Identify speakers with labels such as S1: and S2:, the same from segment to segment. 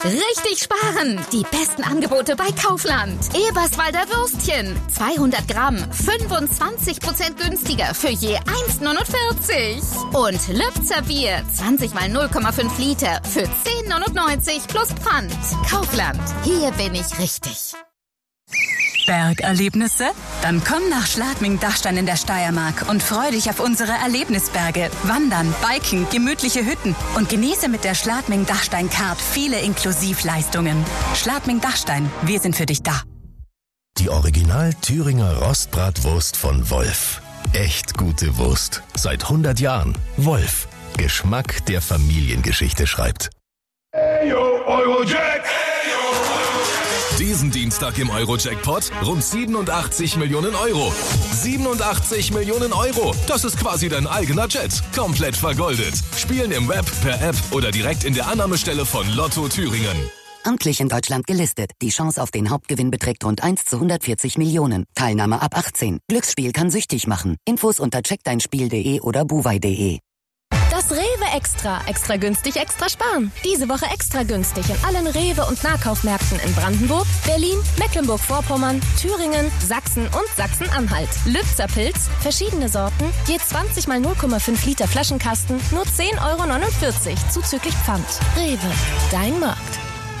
S1: Richtig sparen! Die besten Angebote bei Kaufland. Eberswalder Würstchen. 200 Gramm. 25% günstiger für je 1,49. Und Lübzer Bier. 20 mal 0,5 Liter für 10,99 plus Pfand. Kaufland. Hier bin ich richtig.
S2: Bergerlebnisse? Dann komm nach Schladming-Dachstein in der Steiermark und freu dich auf unsere Erlebnisberge. Wandern, Biken, gemütliche Hütten und genieße mit der Schladming-Dachstein-Card viele Inklusivleistungen. Schladming-Dachstein, wir sind für dich da.
S3: Die Original Thüringer Rostbratwurst von Wolf. Echt gute Wurst. Seit 100 Jahren. Wolf. Geschmack, der Familiengeschichte schreibt.
S4: Hey yo, Eurojack!
S3: Diesen Dienstag im Euro-Jackpot rund 87 Millionen Euro. 87 Millionen Euro. Das ist quasi dein eigener Jet. Komplett vergoldet. Spielen im Web, per App oder direkt in der Annahmestelle von Lotto Thüringen.
S5: Amtlich in Deutschland gelistet. Die Chance auf den Hauptgewinn beträgt rund 1 zu 140 Millionen. Teilnahme ab 18. Glücksspiel kann süchtig machen. Infos unter checkdeinspiel.de oder buwei.de.
S6: Das Rewe Extra. Extra günstig, extra sparen. Diese Woche extra günstig in allen Rewe- und Nahkaufmärkten in Brandenburg, Berlin, Mecklenburg-Vorpommern, Thüringen, Sachsen und Sachsen-Anhalt. Lübzer Pilz, verschiedene Sorten, je 20 mal 0,5 Liter Flaschenkasten, nur 10,49 € zuzüglich Pfand. Rewe, dein Markt.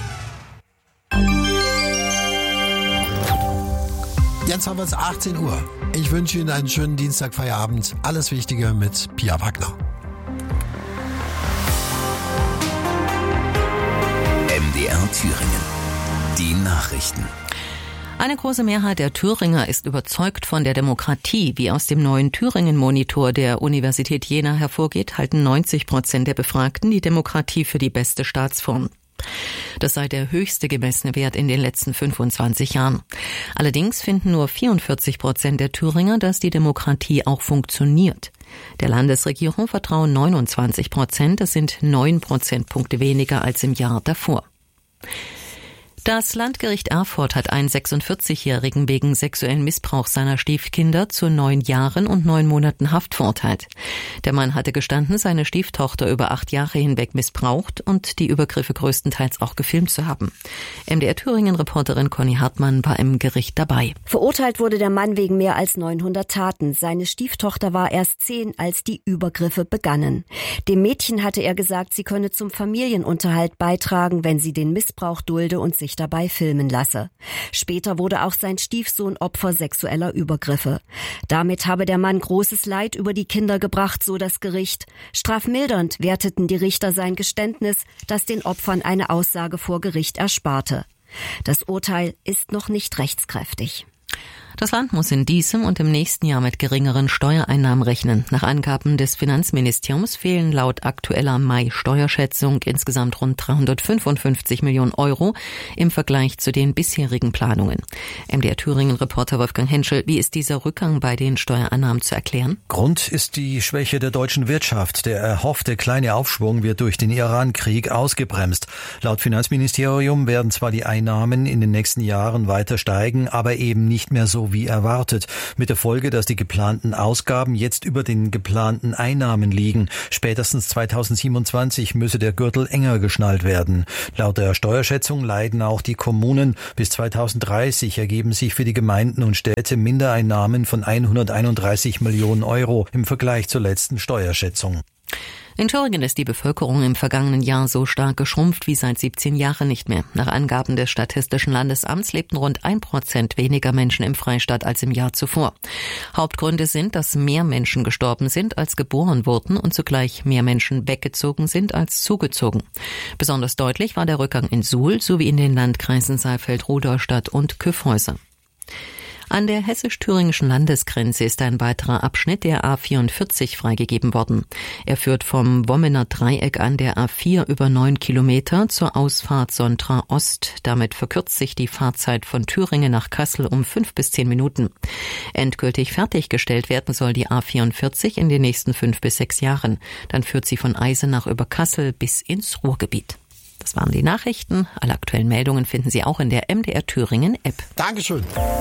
S7: Jetzt haben wir es 18 Uhr. Ich wünsche Ihnen einen schönen Dienstagfeierabend. Alles Wichtige mit Pia Wagner.
S8: MDR Thüringen. Die Nachrichten.
S9: Eine große Mehrheit der Thüringer ist überzeugt von der Demokratie. Wie aus dem neuen Thüringen-Monitor der Universität Jena hervorgeht, halten 90% der Befragten die Demokratie für die beste Staatsform. Das sei der höchste gemessene Wert in den letzten 25 Jahren. Allerdings finden nur 44% der Thüringer, dass die Demokratie auch funktioniert. Der Landesregierung vertrauen 29%, das sind 9 Prozentpunkte weniger als im Jahr davor. Das Landgericht Erfurt hat einen 46-Jährigen wegen sexuellen Missbrauchs seiner Stiefkinder zu 9 Jahren und 9 Monaten Haft verurteilt. Der Mann hatte gestanden, seine Stieftochter über 8 Jahre hinweg missbraucht und die Übergriffe größtenteils auch gefilmt zu haben. MDR Thüringen-Reporterin Conny Hartmann war im Gericht dabei.
S10: Verurteilt wurde der Mann wegen mehr als 900 Taten. Seine Stieftochter war erst 10, als die Übergriffe begannen. Dem Mädchen hatte er gesagt, sie könne zum Familienunterhalt beitragen, wenn sie den Missbrauch dulde und sich dabei filmen lasse. Später wurde auch sein Stiefsohn Opfer sexueller Übergriffe. Damit habe der Mann großes Leid über die Kinder gebracht, so das Gericht. Strafmildernd werteten die Richter sein Geständnis, das den Opfern eine Aussage vor Gericht ersparte. Das Urteil ist noch nicht rechtskräftig.
S9: Das Land muss in diesem und im nächsten Jahr mit geringeren Steuereinnahmen rechnen. Nach Angaben des Finanzministeriums fehlen laut aktueller Mai-Steuerschätzung insgesamt rund 355 Millionen Euro im Vergleich zu den bisherigen Planungen. MDR Thüringen-Reporter Wolfgang Henschel, wie ist dieser Rückgang bei den Steuereinnahmen zu erklären?
S11: Grund ist die Schwäche der deutschen Wirtschaft. Der erhoffte kleine Aufschwung wird durch den Iran-Krieg ausgebremst. Laut Finanzministerium werden zwar die Einnahmen in den nächsten Jahren weiter steigen, aber eben nicht mehr so wie erwartet. Mit der Folge, dass die geplanten Ausgaben jetzt über den geplanten Einnahmen liegen. Spätestens 2027 müsse der Gürtel enger geschnallt werden. Laut der Steuerschätzung leiden auch die Kommunen. Bis 2030 ergeben sich für die Gemeinden und Städte Mindereinnahmen von 131 Millionen Euro im Vergleich zur letzten Steuerschätzung.
S9: In Thüringen ist die Bevölkerung im vergangenen Jahr so stark geschrumpft wie seit 17 Jahren nicht mehr. Nach Angaben des Statistischen Landesamts lebten rund 1% weniger Menschen im Freistaat als im Jahr zuvor. Hauptgründe sind, dass mehr Menschen gestorben sind, als geboren wurden und zugleich mehr Menschen weggezogen sind, als zugezogen. Besonders deutlich war der Rückgang in Suhl sowie in den Landkreisen Saalfeld, Rudolstadt und Kyffhäuser. An der hessisch-thüringischen Landesgrenze ist ein weiterer Abschnitt der A44 freigegeben worden. Er führt vom Wommener Dreieck an der A4 über 9 Kilometer zur Ausfahrt Sontra Ost. Damit verkürzt sich die Fahrzeit von Thüringen nach Kassel um 5 bis 10 Minuten. Endgültig fertiggestellt werden soll die A44 in den nächsten 5 bis 6 Jahren. Dann führt sie von Eisenach über Kassel bis ins Ruhrgebiet. Das waren die Nachrichten. Alle aktuellen Meldungen finden Sie auch in der MDR Thüringen App.
S7: Dankeschön.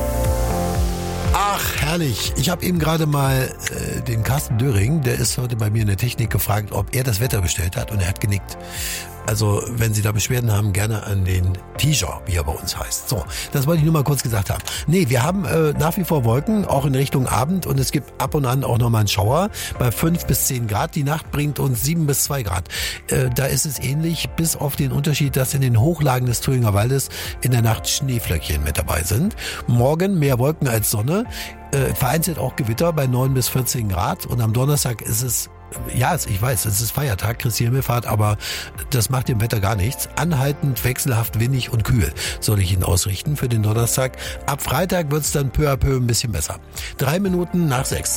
S7: Ach, herrlich. Ich habe eben gerade mal den Carsten Döring, der ist heute bei mir in der Technik, gefragt, ob er das Wetter bestellt hat, und er hat genickt. Also wenn Sie da Beschwerden haben, gerne an den T-Shirt, wie er bei uns heißt. So, das wollte ich nur mal kurz gesagt haben. Nee, wir haben nach wie vor Wolken, auch in Richtung Abend, und es gibt ab und an auch nochmal einen Schauer bei 5 bis 10 Grad. Die Nacht bringt uns 7 bis 2 Grad. Da ist es ähnlich, bis auf den Unterschied, dass in den Hochlagen des Thüringer Waldes in der Nacht Schneeflöckchen mit dabei sind. Morgen mehr Wolken als Sonne, vereinzelt auch Gewitter bei 9 bis 14 Grad, und am Donnerstag ist es, ja, ich weiß, es ist Feiertag, Christi Himmelfahrt, aber das macht dem Wetter gar nichts. Anhaltend, wechselhaft, windig und kühl soll ich Ihnen ausrichten für den Donnerstag. Ab Freitag wird's dann peu à peu ein bisschen besser. 3 Minuten nach 6.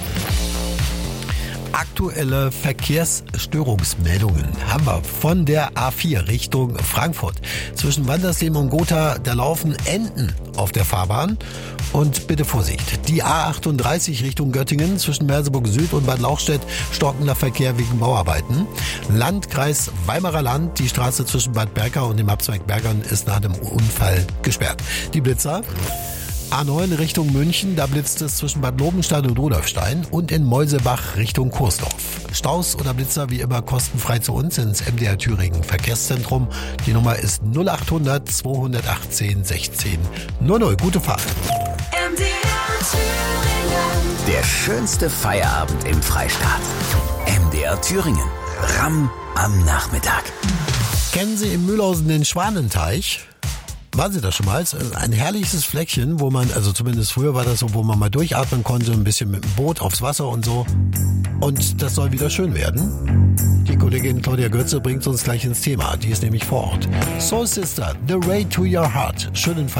S7: Aktuelle Verkehrsstörungsmeldungen haben wir von der A4 Richtung Frankfurt. Zwischen Wandersleben und Gotha, da laufen Enten auf der Fahrbahn. Und bitte Vorsicht. Die A38 Richtung Göttingen zwischen Merseburg Süd und Bad Lauchstädt, stockender Verkehr wegen Bauarbeiten. Landkreis Weimarer Land, die Straße zwischen Bad Berka und dem Abzweig Bergern ist nach dem Unfall gesperrt. Die Blitzer. A9 Richtung München, da blitzt es zwischen Bad Lobenstein und Rudolfstein, und in Meusebach Richtung Kursdorf. Staus oder Blitzer wie immer kostenfrei zu uns ins MDR Thüringen Verkehrszentrum. Die Nummer ist 0800 218 16 00. Gute Fahrt.
S8: MDR Thüringen. Der schönste Feierabend im Freistaat. MDR Thüringen. Ramm am Nachmittag.
S7: Kennen Sie in Mühlhausen den Schwanenteich? Waren Sie da schon mal? Ein herrliches Fleckchen, wo man, also zumindest früher war das so, wo man mal durchatmen konnte, ein bisschen mit dem Boot aufs Wasser und so. Und das soll wieder schön werden. Die Kollegin Claudia Götze bringt uns gleich ins Thema. Die ist nämlich vor Ort. Soul Sister, The Way to Your Heart. Schönen Feierabend.